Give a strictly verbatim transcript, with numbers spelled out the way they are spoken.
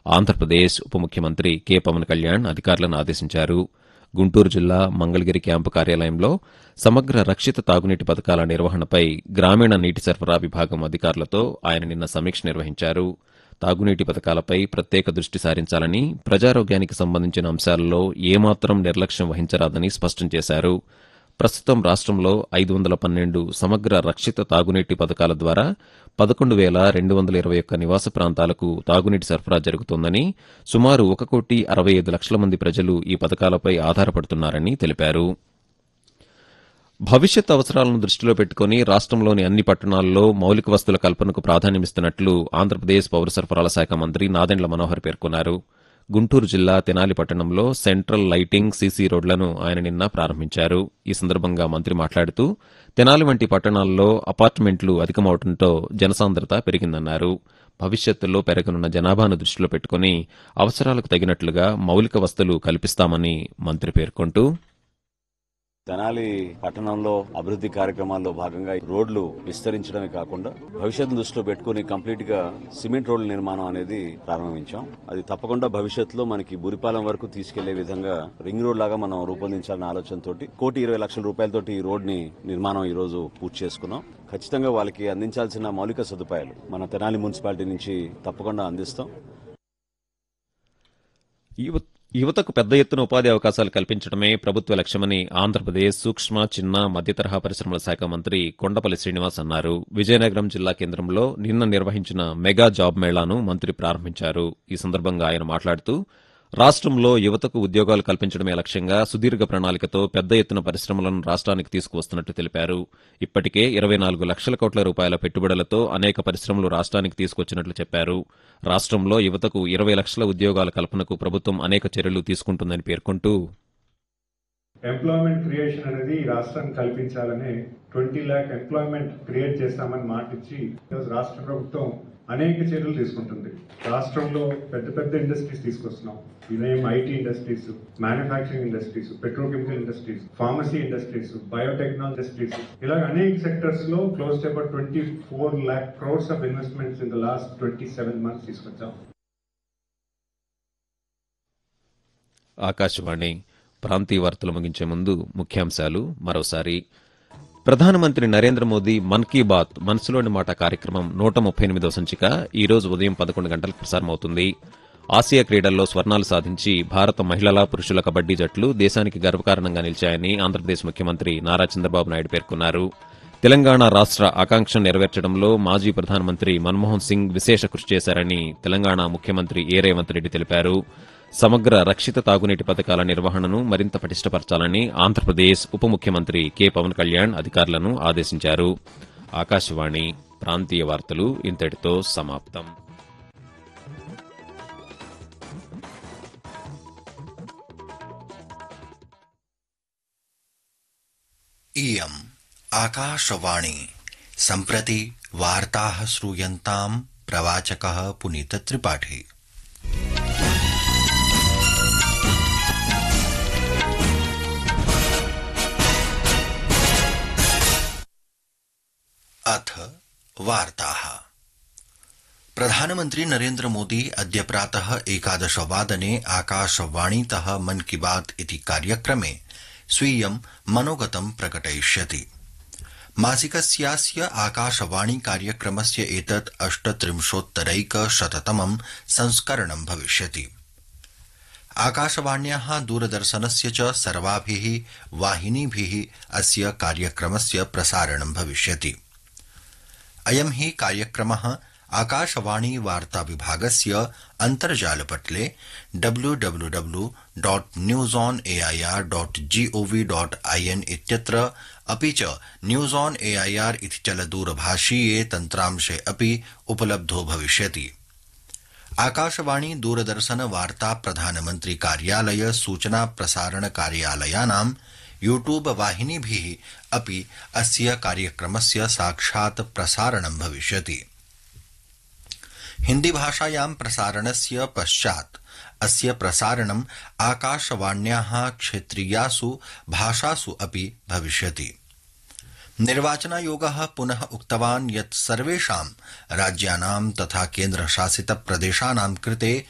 ఆంధ్రప్రదేశ్ ఉప ముఖ్యమంత్రి కె పవన్ కళ్యాణ్ అధికారులను ఆదేశించారు. గుంటూరు జిల్లా మంగళగిరి క్యాంపు కార్యాలయంలో సమగ్ర రక్షిత తాగునీటి పథకాల నిర్వహణపై గ్రామీణ నీటి సరఫరా విభాగం అధికారులతో ఆయన నిన్న సమీక్ష నిర్వహించారు. తాగునీటి పథకాలపై ప్రత్యేక దృష్టి సారించాలని, ప్రజారోగ్యానికి సంబంధించిన అంశాలలో ఏమాత్రం నిర్లక్ష్యం వహించరాదని స్పష్టం చేశారు. ప్రస్తుతం రాష్టంలో ఐదు వందల పన్నెండు సమగ్ర రక్షిత తాగునీటి పథకాల ద్వారా పదకొండు వేల రెండు వందల ఇరవై ఒక్క నివాస ప్రాంతాలకు తాగునీటి సరఫరా జరుగుతోందని, సుమారు ఒక కోటి అరవై ఐదు లక్షల మంది ప్రజలు ఈ పథకాలపై ఆధారపడుతున్నారని తెలిపారు. భవిష్యత్ అవసరాలను దృష్టిలో పెట్టుకుని రాష్టంలోని అన్ని పట్టణాల్లో మౌలిక వసతుల కల్పనకు ప్రాధాన్యమిస్తున్నట్లు ఆంధ్రప్రదేశ్ పౌర సరఫరాల శాఖ మంత్రి నాదెండ్ల మనోహర్ పేర్కొన్నారు. గుంటూరు జిల్లా తెనాలి పట్టణంలో సెంట్రల్ లైటింగ్ సీసీ రోడ్లను ఆయన నిన్న ప్రారంభించారు. ఈ సందర్భంగా మంత్రి మాట్లాడుతూ తెనాలి వంటి పట్టణాల్లో అపార్ట్మెంట్లు అధికమవడంతో జనసాంద్రత పెరిగిందన్నారు. భవిష్యత్తులో పెరగనున్న జనాభాను దృష్టిలో పెట్టుకుని అవసరాలకు తగినట్లుగా మౌలిక వసతులు కల్పిస్తామని మంత్రి పేర్కొంటూ, తెనాలి పట్టణంలో అభివృద్ది కార్యక్రమాల్లో భాగంగా రోడ్లు విస్తరించడమే కాకుండా భవిష్యత్తును దృష్టిలో పెట్టుకుని కంప్లీట్ గా సిమెంట్ రోడ్ల నిర్మాణం అనేది ప్రారంభించాం. అది తప్పకుండా భవిష్యత్తులో మనకి బురిపాలెం వరకు తీసుకెళ్లే విధంగా రింగ్ రోడ్ లాగా మనం రూపొందించాలన్న ఆలోచనతో కోటి ఇరవై లక్షల రూపాయలతోటి ఈ రోడ్ ని నిర్మాణం ఈ రోజు పూర్తి చేసుకున్నాం. ఖచ్చితంగా వాళ్ళకి అందించాల్సిన మౌలిక సదుపాయాలు మన తెనాలి మున్సిపాలిటీ నుంచి తప్పకుండా అందిస్తాం. యువతకు పెద్ద ఎత్తున ఉపాధి అవకాశాలు కల్పించడమే ప్రభుత్వ లక్ష్యమని ఆంధ్రప్రదేశ్ సూక్ష్మ, చిన్న, మధ్యతరహా పరిశ్రమల శాఖ మంత్రి కొండపల్లి శ్రీనివాస్ అన్నారు. విజయనగరం జిల్లా కేంద్రంలో నిన్న నిర్వహించిన మెగా జాబ్ మేళాను మంత్రి ప్రారంభించారు. ఈ సందర్భంగా ఆయన మాట్లాడుతూ రాష్టంలో యువతకు ఉద్యోగాలు కల్పించడమే లక్ష్యంగా సుదీర్ఘ ప్రణాళికతో పెద్ద ఎత్తున పరిశ్రమలను రాష్ట్రానికి తీసుకువస్తున్నట్టు తెలిపారు. ఇప్పటికే ఇరవై నాలుగు లక్షల కోట్ల రూపాయల పెట్టుబడులతో అనేక పరిశ్రమలు రాష్ట్రానికి తీసుకొచ్చినట్లు చెప్పారు. రాష్టంలో యువతకు ఇరవై లక్షల ఉద్యోగాల కల్పనకు ప్రభుత్వం అనేక చర్యలు తీసుకుంటుందని పేర్కొంటూ, ఎంప్లాయ్మెంట్ క్రియేషన్ అనేది ఈ రాష్ట్రానికి కల్పించాలని ట్వంటీ ల్యాక్ ఎంప్లాయ్మెంట్ క్రియేట్ చేస్తామని మాటిచ్చి రాష్ట్ర ప్రభుత్వం అనేక చర్యలు తీసుకుంటుంది. రాష్ట్రంలో పెద్ద పెద్ద ఇండస్ట్రీస్ తీసుకొస్తున్నాం. ఇవేం IT industries, manufacturing industries, petrochemical industries, pharmacy industries, biotechnology industries, ఇలా అనేక సెక్టర్స్ లో close to about twenty four lakh crores of investments in the last twenty seven months తీసుకొచ్చాం. ఆకాశవాణి ప్రాంతీయ వార్తలు ముగించే ముందు ముఖ్యాంశాలు మరోసారి. ప్రధానమంత్రి నరేంద్ర మోదీ మన్ కీ బాత్ మనసులోని మాట కార్యక్రమం నూట ముప్పై ఎనిమిదో సంచిక ఈ రోజు ఉదయం పదకొండు గంటలకు ప్రసారమవుతుంది. ఆసియా క్రీడల్లో స్వర్ణాలు సాధించి భారత మహిళల, పురుషుల కబడ్డీ జట్లు దేశానికి గర్వకారణంగా నిలిచాయని ఆంధ్రప్రదేశ్ ముఖ్యమంత్రి నారా చంద్రబాబు నాయుడు పేర్కొన్నారు. తెలంగాణ రాష్ట్ర ఆకాంక్షను నెరవేర్చడంలో మాజీ ప్రధానమంత్రి మన్మోహన్ సింగ్ విశేష కృషి చేశారని తెలంగాణ ముఖ్యమంత్రి ఏ రేవంత్ రెడ్డి తెలిపారు. సమగ్ర రక్షిత తాగునీటి పథకాల నిర్వహణను మరింత పటిష్టపరచాలని ఆంధ్రప్రదేశ్ ఉప ముఖ్యమంత్రి కె పవన్ కళ్యాణ్ అధికారులను ఆదేశించారు. ఆకాశవాణి ప్రాంతీయ వార్తలు ఇంతటితో సమాప్తం. इयम् आकाशवाणी सम्प्रति वार्ताः श्रूयन्ताम् प्रवाचकः पुनीत त्रिपाठी। अथ वार्ताः। प्रधानमन्त्री नरेन्द्र मोदी अद्य प्रातः एकादशवादने आकाशवाणीतः मन की बात इति कार्यक्रमे स्वीयं मनोगतं प्रकटयिष्यति। मासिकस्यास्य आकाशवाणी कार्यक्रमस्य एतत् अष्टत्रिंशोत्तरैकशततमं संस्करणं भविष्यति। आकाशवाण्याः दूरदर्शनस्य च सर्वाभिः वाहिनीभिः अस्य कार्यक्रमस्य प्रसारणं भविष्यति। अयं हि कार्यक्रमः आकाशवाणी वार्ता विभागस्य अन्तर्जालपटले W W W dot news on AIR dot gov dot IN इत्यत्र अपि च न्यूज ऑन एआईआर इति चलदूरभाषीये तन्त्रांशे अपि उपलब्धो भविष्यति। आकाशवाणी दूरदर्शन वार्ता प्रधानमन्त्री कार्यालय सूचना प्रसारण कार्यालयानां यूट्यूब वाहिनीभिः अपि अस्य कार्यक्रमस्य साक्षात् प्रसारणं भविष्यति। हिन्दी भाषायां प्रसारणस्य पश्चात् अस्य प्रसारणम् आकाशवाण्याः क्षेत्रीयासु भाषासु अपि भविष्यति। निर्वाचनायोगः पुनः उक्तवान् यत् सर्वेषां राज्यानां तथा केन्द्रशासित प्रदेशानां कृते